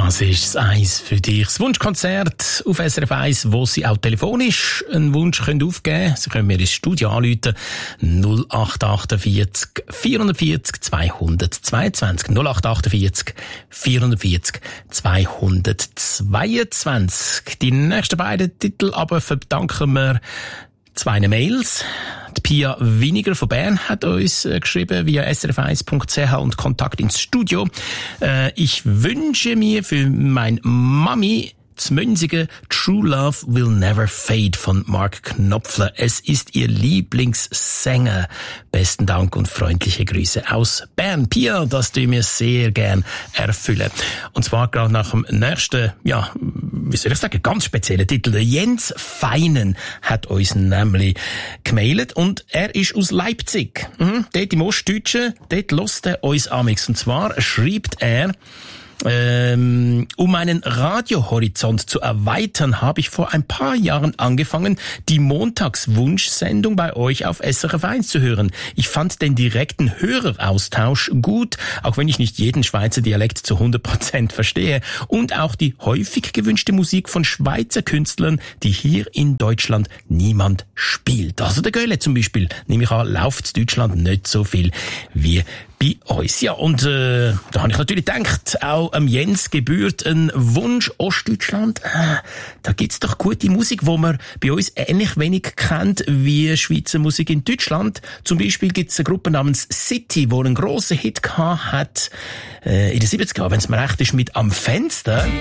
Das ist das Eis für dich. Das Wunschkonzert auf SRF 1, wo Sie auch telefonisch einen Wunsch aufgeben können. Sie können mir ins Studio anrufen. 0848 440 222. 0848 440 222. Die nächsten beiden Titel aber verdanken wir zwei Mails. Die Pia Winiger von Bern hat uns geschrieben via srf1.ch und Kontakt ins Studio. Ich wünsche mir für mein Mami zu Münzigen True Love Will Never Fade von Mark Knopfler. Es ist ihr Lieblingssänger. Besten Dank und freundliche Grüße aus Bern. Pia, das tun wir sehr gern erfüllen. Und zwar gerade nach dem nächsten, wie soll ich sagen, ganz speziellen Titel. Der Jens Feinen hat uns nämlich gemailt und er ist aus Leipzig. Dort im Ostdeutschen, dort hört er uns amix. Und zwar schreibt er, um meinen Radiohorizont zu erweitern, habe ich vor ein paar Jahren angefangen, die Montagswunschsendung bei euch auf SRF 1 zu hören. Ich fand den direkten Höreraustausch gut, auch wenn ich nicht jeden Schweizer Dialekt zu 100% verstehe, und auch die häufig gewünschte Musik von Schweizer Künstlern, die hier in Deutschland niemand spielt. Also der Göhle zum Beispiel, nehme ich an, läuft in Deutschland nicht so viel wie bei uns. Ja, und da habe ich natürlich gedacht, auch Jens gebührt ein Wunsch. Ostdeutschland, da gibt's doch gute Musik, wo man bei uns ähnlich wenig kennt wie Schweizer Musik in Deutschland. Zum Beispiel gibt's eine Gruppe namens City, die einen grossen Hit gehabt hat in den 70er Jahren, wenn es mir recht ist, mit «Am Fenster».